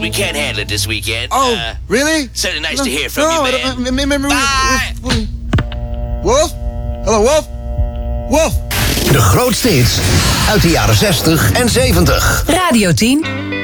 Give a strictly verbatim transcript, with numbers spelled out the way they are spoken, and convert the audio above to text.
We can't handle it this weekend. Oh, uh, really? Certainly nice no, to hear from no, you, man. Uh, uh, Bye! Wolf? Hallo, Wolf? Wolf? De grootste hits uit de jaren zestig en zeventig. Radio tien.